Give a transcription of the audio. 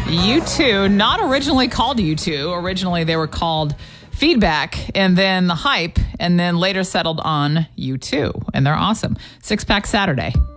U2, not originally called U2. Originally, they were called Feedback, and then The Hype, and then later settled on U2. And they're awesome. Six Pack Saturday.